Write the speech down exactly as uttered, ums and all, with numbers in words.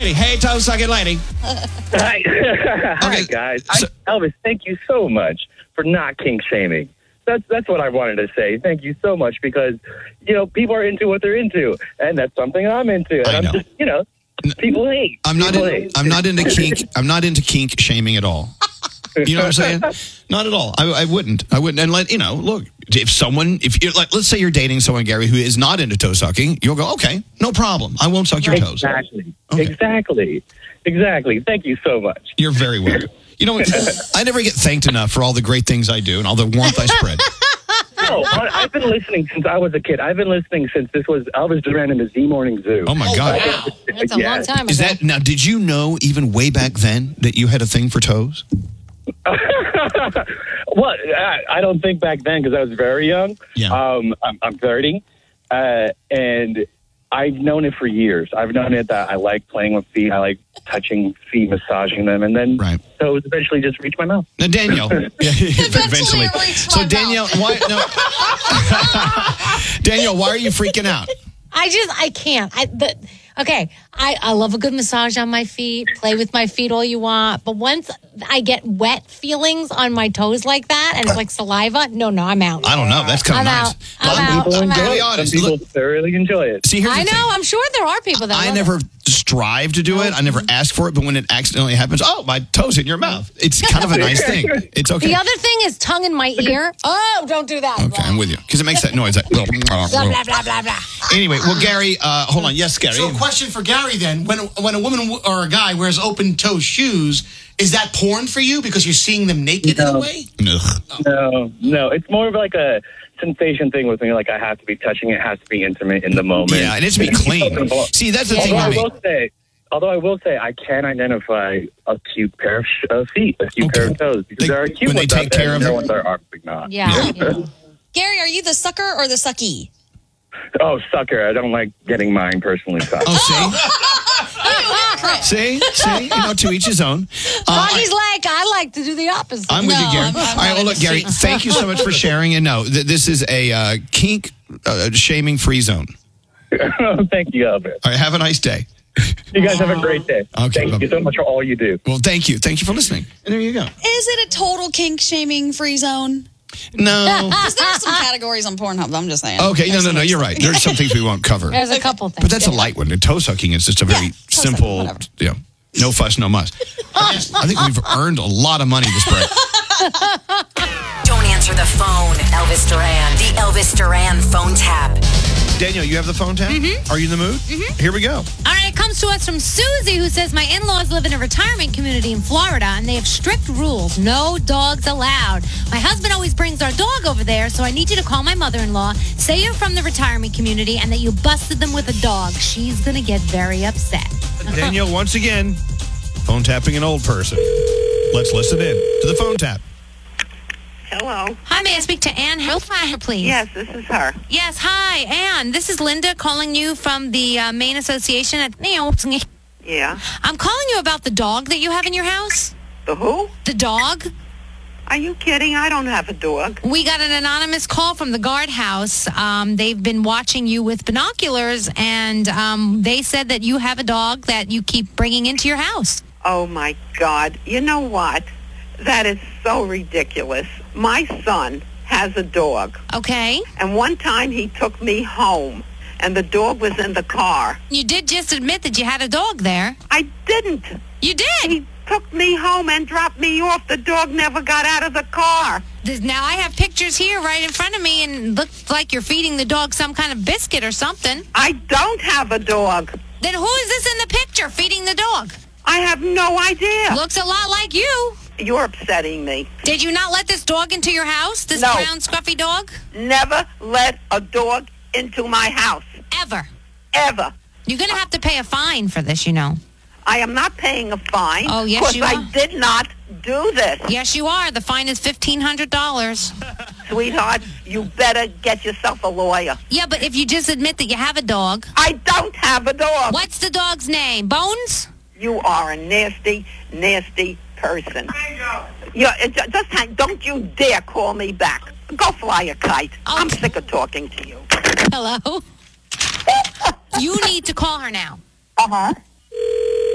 lady. Hey, toe sucking lady. Hi. Hi, guys. so- I, Elvis, thank you so much for not kink shaming. That's that's what I wanted to say. Thank you so much because, you know, people are into what they're into, and that's something I'm into. And I I'm know. just, you know, people hate. I'm not. People In, hate. I'm not into kink. I'm not into kink shaming at all. You know what I'm saying? Not at all. I, I wouldn't. I wouldn't. And let you know. Look, if someone, if you're like, let's say you're dating someone, Gary, who is not into toe sucking, you'll go, okay, no problem. I won't suck your toes. Exactly. Okay. Exactly. Exactly. Thank you so much. You're very welcome. You know what? I never get thanked enough for all the great things I do and all the warmth I spread. No, I, I've been listening since I was a kid. I've been listening since this was Elvis Duran in the Z Morning Zoo. Oh my God! Wow. That's a Yeah. long time ago. Is that now? Did you know even way back then that you had a thing for toes? Well, I, I don't think back then because I was very young. Yeah. Um, I'm, I'm thirty, uh, and I've known it for years. I've known it that I like playing with feet. I like touching feet, massaging them, and then Right. toes eventually just reach my mouth. Now, Danielle. Yeah, eventually. reached So my Danielle, why? No. Danielle, why are you freaking out? I just, I can't. I, the, okay, I, I love a good massage on my feet. Play with my feet all you want. But once I get wet feelings on my toes like that and it's like saliva, no, no, I'm out. I don't know. That's kind I'm of out. nice. I'm Well, out. People I'm enjoy out. be it. honest, Some people look- thoroughly enjoy it. See, here's I the know. thing. I'm sure there are people that I love never it. strive to do it. I never ask for it, but when it accidentally happens, oh, my toe's in your mouth. It's kind of a nice thing. It's okay. The other thing is tongue in my ear. Oh, don't do that. Okay, I'm with you. Because it makes that noise. Like, Blah, blah, blah, blah, blah. anyway, well, Gary, uh, hold on. Yes, Gary. So, a question for Gary then: When when a woman or a guy wears open-toe shoes, is that porn for you because you're seeing them naked in No. a way? Ugh. No, no, it's more of like a sensation thing with me. Like I have to be touching it, has to be intimate in the moment. Yeah, it needs to be clean. See, that's the thing Although I with me. will say, although I will say, I can identify a cute pair of sh- uh, feet, a cute Okay. pair of toes, because They- there are cute when they ones take out there, care of and there are it? ones that are obviously not. Yeah. yeah. Gary, are you the sucker or the sucky? Oh, sucker! I don't like getting mine personally sucked. Oh, see? see? See? You know, to each his own. Uh, Froggy's like, I like to do the opposite. I'm with No, you, Gary. I'm- I'm All right, not well, look, into Gary, feet. thank you so much for sharing. And no, th- this is a uh, kink uh, shaming free zone. Thank you, Albert. All right, have a nice day. You guys have a great day. Okay, Thank bye-bye. you so much for all you do. Well, thank you. Thank you for listening. And there you go. Is it a total kink shaming free zone? No. Because there are some categories on Pornhub. I'm just saying. Okay, no, no, no, you're right. There's some things we won't cover. There's a couple things. But that's a light one. The toe sucking is just a very Yeah, toe sucking, simple, whatever. you know, no fuss, no muss. I think we've earned a lot of money this break. Don't answer the phone. Elvis Duran. The Elvis Duran phone tap. Daniel, you have the phone tap? Mm-hmm. Are you in the mood? Mm-hmm. Here we go. All right, it comes to us from Susie, who says, my in-laws live in a retirement community in Florida, and they have strict rules. No dogs allowed. My husband always brings our dog over there, so I need you to call my mother-in-law, say you're from the retirement community, and that you busted them with a dog. She's going to get very upset. Daniel, once again, phone tapping an old person. Let's listen in to the phone tap. Hello. Hi, may I speak to Ann Hellfire, please? Yes, this is her. Yes, hi, Ann. This is Linda calling you from the uh, Maine Association. At, Yeah. I'm calling you about the dog that you have in your house. The who? The dog. Are you kidding? I don't have a dog. We got an anonymous call from the guardhouse. Um, they've been watching you with binoculars, and um, they said that you have a dog that you keep bringing into your house. Oh, my God. You know what? That is so ridiculous. My son has a dog. Okay. And one time he took me home, and the dog was in the car. You did just admit that you had a dog there. I didn't. You did. He took me home and dropped me off. The dog never got out of the car. This- Now I have pictures here right in front of me, and it looks like you're feeding the dog some kind of biscuit or something. I don't have a dog. Then who is this in the picture feeding the dog? I have no idea. Looks a lot like you. You're upsetting me. Did you not let this dog into your house? This No. brown scruffy dog? Never let a dog into my house. Ever. Ever. You're going to have to pay a fine for this, you know. I am not paying a fine. Oh, yes, because you I are. did not do this. Yes, you are. The fine is fifteen hundred dollars. Sweetheart, you better get yourself a lawyer. Yeah, but if you just admit that you have a dog. I don't have a dog. What's the dog's name? Bones? You are a nasty, nasty person. You, just hang, don't you dare call me back. Go fly a kite. I'm Okay. sick of talking to you. Hello? You need to call her now. Uh-huh.